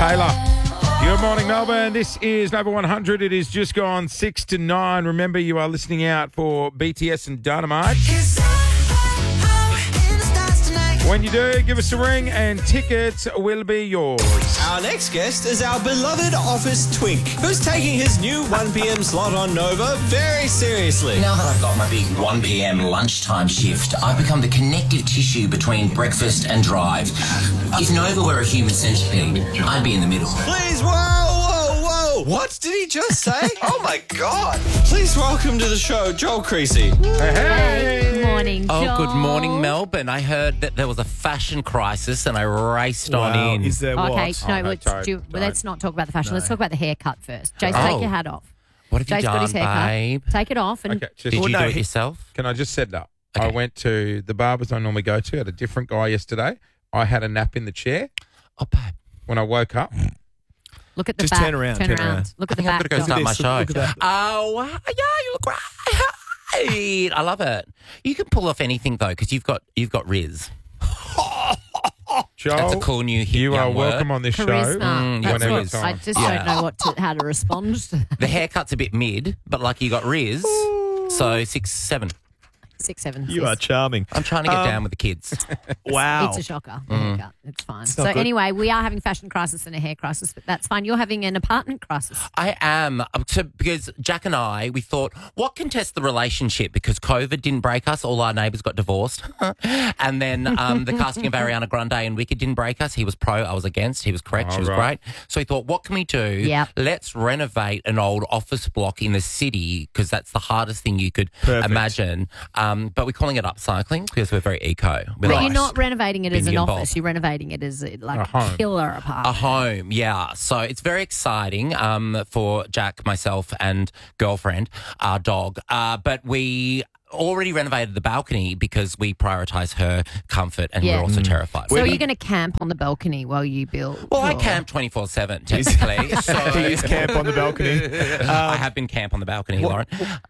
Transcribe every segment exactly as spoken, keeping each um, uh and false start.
Taylor. Good morning, Melbourne. This is Nova one hundred. It is just gone six to nine. Remember, you are listening out for B T S and Dynamite. When you do, give us a ring and tickets will be yours. Our next guest is our beloved office twink, who's taking his new one p.m. slot on Nova very seriously. Now that I've got my big one p.m. lunchtime shift, I've become the connective tissue between breakfast and drive. If Nova were a human centipede, I'd be in the middle. Please, whoa, whoa, whoa. What did he just say? Oh, my God. Please welcome to the show, Joel Creasy. Hey. Good morning, Oh, Joel. good morning, Melbourne. I heard that there was a fashion crisis and I raced on Wow, in. is there Okay, what? no, Oh, no, let's, don't, do, don't. well, let's not talk about the fashion. Let's talk about the haircut first. Jace, Oh. take your hat off. What have you Jace got his done, haircut. babe? Take it off. And Okay, just, Did Well, you no, do it he- yourself? can I just set it up? I Okay. went to the barbers I normally go to. I had a different guy yesterday. I had a nap in the chair Oh, babe. when I woke up. look at the Just back. turn around, Turn, turn around. around. Look I at the think I'm back. going to go Joel. start my Look show. at that. Oh, yeah, you look great. I love it. You can pull off anything, though, because you've got, you've got Riz. Joel, That's a cool new hit. you are young word. welcome on this show. Charisma. Mm, That's whenever what, it's I on. just Yeah. don't know what to, how to respond to that. The haircut's a bit mid, but like you got Riz, so six, seven. Six, seven, You six. are charming. I'm trying to get Um, down with the kids. Wow. It's a shocker. The haircut. It's fine. so not good. anyway, we are having fashion crisis and a hair crisis, but that's fine. You're having an apartment crisis. I am. uh, So, because Jack and I, we thought, what can test the relationship? Because COVID didn't break us. All our neighbours got divorced. And then um, the casting of Ariana Grande and Wicked didn't break us. He was pro, I was against. He was correct. Oh, she was right. great. So we thought, what can we do? Yep. Let's renovate an old office block in the city because that's the hardest thing you could Perfect. imagine. Um, but we're calling it upcycling because we're very eco. We're But like- you're not renovating it as an Bimby and office. Bob. You're renovating it as a, like A home. killer apartment. A home, yeah. So it's very exciting um, for Jack, myself, and girlfriend, our dog. Uh, but we already renovated the balcony because we prioritise her comfort and Yeah. we're also terrified. So We're are you gonna- going to camp on the balcony while you build? well, I your- camp twenty-four seven, technically. so He is camp on the balcony. I have been camp on the balcony, Lauren.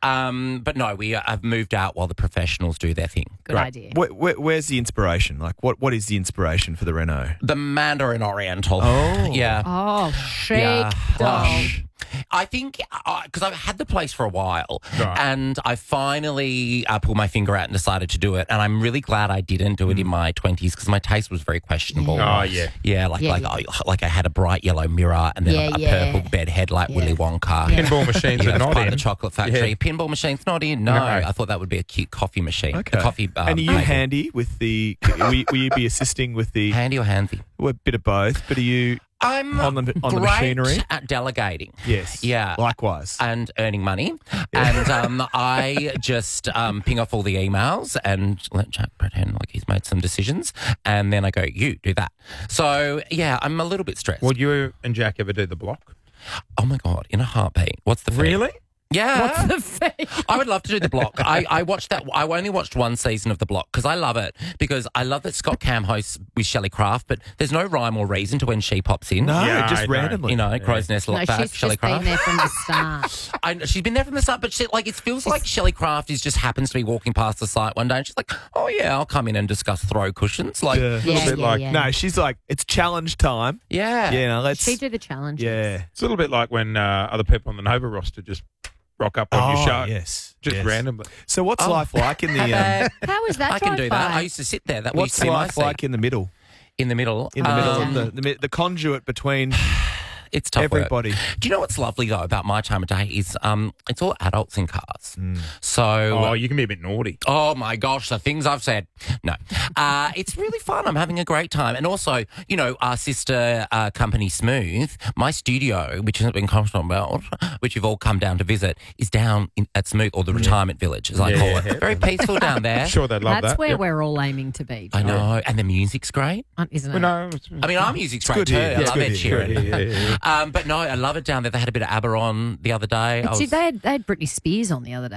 Um, but no, we uh, have moved out while the professionals do their thing. Good idea. Where, where, where's the inspiration? Like, what, what is the inspiration for the Reno? The Mandarin Oriental. Oh. Yeah. Oh, shake, Yeah. dog. Lush. I think because I've had the place for a while, Right. and I finally uh, pulled my finger out and decided to do it. And I'm really glad I didn't do it in my twenties because my taste was very questionable. Oh, yeah. yeah, like Yeah, like yeah. I, like I had a bright yellow mirror and then Yeah, a, a yeah. purple bed head like Yeah. Willy Wonka. Yeah. Pinball machines Yeah, are that's not part in. of the chocolate factory. Yeah. Pinball machines not in. No, No. I thought that would be a cute coffee machine. Okay. A coffee. Um, and are you maker. handy with the? Will you, will you be assisting with the? handy or handsy? Well, a bit of both. But are you? I'm On the- on the great machinery? at delegating. Yes. Yeah. Likewise. And earning money. And um, I just um, ping off all the emails and let Jack pretend like he's made some decisions. And then I go, you do that. So, yeah, I'm a little bit stressed. Would you and Jack ever do the block? Oh, my God, in a heartbeat. What's the fee? Really? Yeah. What's the fee? I would love to do the block. I, I watched that. I only watched one season of the block because I love it. Because I love that Scott Cam hosts with Shelley Craft, but there's no rhyme or reason to when she pops in. no, Yeah, just I know. randomly. You know, crow's nest, No, look back, she's Shelley just been Craft. there from the start. I know, she's been there from the start, but she, like it feels like Shelley Craft is just happens to be walking past the site one day, and she's like, "Oh yeah, I'll come in and discuss throw cushions." Like, Yeah. Yeah, bit yeah, like- yeah. No, she's like, it's challenge time. yeah, Yeah, no, let's. She do the challenge. Yeah. It's a little bit like when uh, other people on the Nova roster just rock up on Oh, your show. yes. Just yes. randomly. So, what's Oh. life like in the? Hello. Um, How is that? I can do that. drive-by? I used to sit there. That what's used to be my life seat. like in the middle? in the middle? In the middle Um, of the, the mi- the conduit between It's tough work. everybody. Do you know what's lovely though about my time of day is um, it's all adults in cars. So Oh, you can be a bit naughty. Oh my gosh, the things I've said. No. Uh, it's really fun. I'm having a great time. And also, you know, our sister uh, company Smooth, my studio, which hasn't been commented about, which you've all come down to visit, is down in, at Smooth, or the retirement village, as I Yeah, call yeah, it. yeah. Very peaceful down there. I'm sure they'd love That's that. where Yep. we're all aiming to be. I Joel. know. And the music's great. Uh, Isn't it? Well, no, it's- I mean, our music's great good too. here. I It's love good Ed here. Sheeran. Yeah, yeah, yeah, um, but no, I love it down there. They had a bit of ABBA on the other day. I See, was- they had, they had Britney Spears on the other day.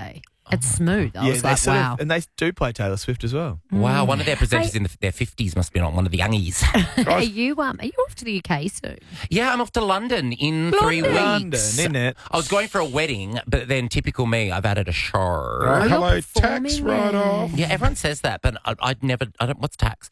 It's smooth. I yeah, was they like, sort wow. of, and they do play Taylor Swift as well. Wow, one of their presenters Hey- in the, their fifties must have been on one of the youngies. Are you um? Are you off to the U K soon? Yeah, I'm off to London in three weeks. London, isn't it? I was going for a wedding, but then typical me, I've added a show. Oh, you're hello, tax performing write-off. Yeah, everyone says that, but I, I'd never. I don't. What's tax?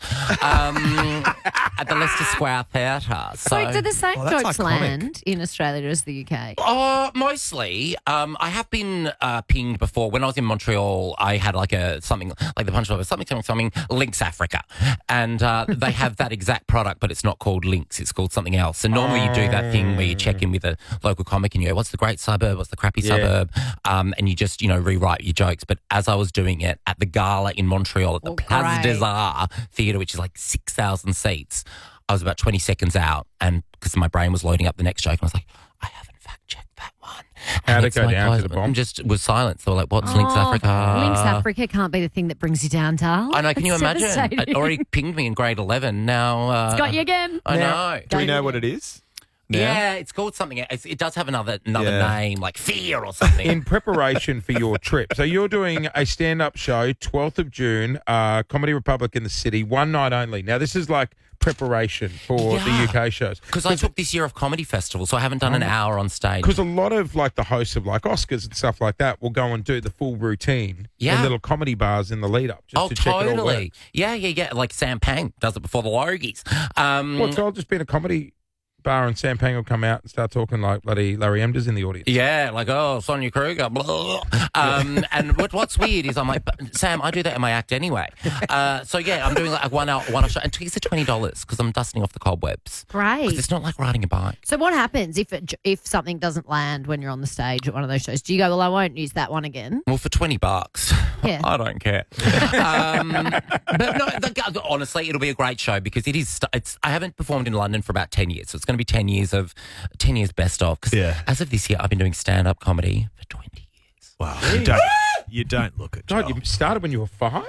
Um, at the Leicester Square Theatre. So, Wait, do the same Oh, that's jokes iconic. land in Australia as the U K? Oh, mostly. Um, I have been uh, pinged before. When I was in Montreal, I had like a something like the punchline was something something something Lynx Africa, and uh, they have that exact product, but it's not called Lynx. It's called something else. And normally you do that thing where you check in with a local comic and you go, "What's the great suburb? What's the crappy Yeah. suburb?" Um, and you just you know rewrite your jokes. But as I was doing it at the gala in Montreal at the Oh, Place great. des Arts Theatre, which is like six thousand seats, I was about twenty seconds out, and because my brain was loading up the next joke, and I was like, I haven't fact checked that one. How'd And it it's go like, down to I the bomb? I'm just was silent. So like, what's Lynx Oh, Africa? Lynx Africa can't be the thing that brings you down, Dal. I know. Can you It's imagine? devastating. It already pinged me in grade eleven. Now uh, It's got you again. I Now- know. Do we know what it is? Now? Yeah, it's called something. It's, it does have another another Yeah. name, like Fear or something. In preparation for your trip, so you're doing a stand-up show, twelfth of June, uh, Comedy Republic in the city, one night only. Now, this is like preparation for the Yeah. U K shows. Because I took this year of comedy festival, so I haven't done an hour on stage. Because a lot of like the hosts of like Oscars and stuff like that will go and do the full routine Yeah. in little comedy bars in the lead up just Oh, to check it all totally. works. Yeah, yeah, yeah. Like Sam Pang does it before the Logies. Um, Well, so I'll just be in a comedy bar and Sam Pang will come out and start talking like bloody Larry Emders in the audience. Yeah, like, oh, Sonia Kruger, blah. Um, and what, what's weird is I'm like, but, Sam, I do that in my act anyway. Uh, so, yeah, I'm doing like a one-hour one show. And tickets are twenty dollars because I'm dusting off the cobwebs. 'Cause Great. it's not like riding a bike. So what happens if it, if something doesn't land when you're on the stage at one of those shows? Do you go, well, I won't use that one again? Well, for twenty bucks, Yeah. I don't care. um, but no, the, honestly, it'll be a great show because it is. st- It's. I haven't performed in London for about ten years, so it's going to be ten years of ten years best of. Because Yeah. as of this year, I've been doing stand-up comedy for twenty years. Wow. You don't, you don't look it, God, Joel. you started when you were five?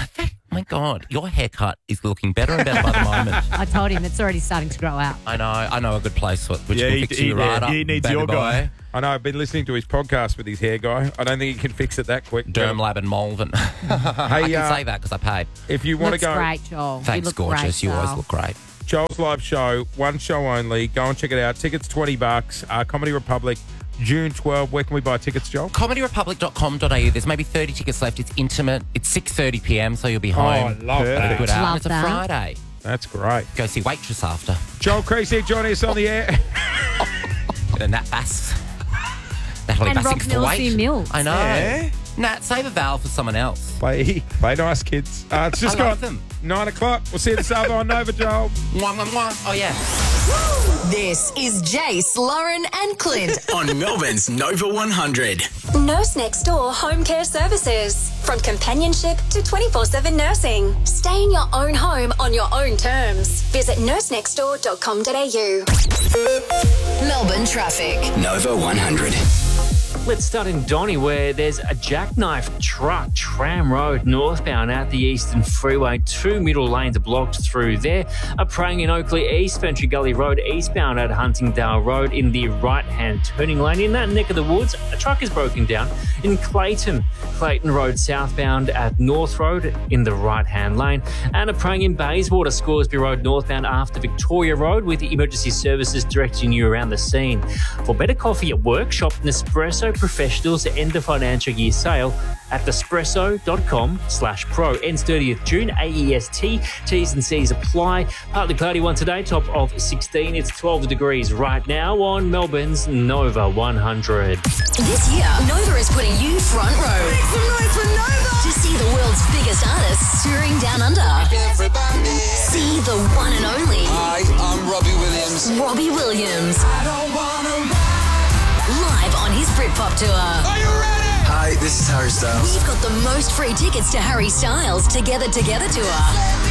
My God, your haircut is looking better and better by the moment. I told him it's already starting to grow out. I know. I know a good place which Yeah, will he- fix he- you right yeah, up. he needs baby your boy. guy. I know, I've been listening to his podcast with his hair guy. I don't think he can fix it that quick. Derm Lab and Malvern. I Hey, can uh, say that because I paid. if you want to Looks go, great, Joel. You Thanks, look gorgeous. Great, you always Dal. look great. Joel's live show, one show only. Go and check it out. Tickets twenty bucks. Uh, Comedy Republic, June twelfth. Where can we buy tickets, Joel? comedy republic dot com dot a u. There's maybe thirty tickets left. It's intimate. It's six thirty p.m, so you'll be home. Oh, I love at a that. good hour. Love It's a that. Friday. That's great. Go see Waitress after. Joel Creasy joining us on the air. Get a Nat Bass. Natalie And Rob Bassing's for Millsy weight. Mills. I know. Yeah. Nat, save a vowel for someone else. play, play nice, kids. Uh, it's just I gone love them. nine o'clock. We'll see you this other on Nova, Joel. Mwah, mwah, mwah. Oh, yeah. This is Jace, Lauren, and Clint. On Melbourne's Nova one hundred. Nurse Next Door Home Care Services. From companionship to twenty-four seven nursing. Stay in your own home on your own terms. Visit nurse next door dot com dot a u. Melbourne traffic. Nova one hundred. Let's start in Donny, where there's a jackknife truck, Tram Road, northbound at the Eastern Freeway. Two middle lanes are blocked through there. A praying in Oakley East, Ventry Gully Road, eastbound at Huntingdale Road in the right-hand turning lane. In that neck of the woods, a truck is broken down. In Clayton, Clayton Road, southbound at North Road in the right-hand lane. And a praying in Bayswater, Scoresby Road, northbound after Victoria Road, with the emergency services directing you around the scene. For better coffee at work, shop Nespresso Professionals end of financial year sale at nespresso dot com slash pro. Ends thirtieth June, A E S T. T's and C's apply. Partly cloudy one today, top of sixteen. It's twelve degrees right now on Melbourne's Nova one hundred. This year, Nova is putting you front row. Make some noise for Nova! To see the world's biggest artists touring down under. Everybody. See the one and only Hi, I'm Robbie Williams. Robbie Williams. I don't wanna ride. Live on his Britpop tour. Are you ready? Hi, this is Harry Styles. We've got the most free tickets to Harry Styles' Together Together tour.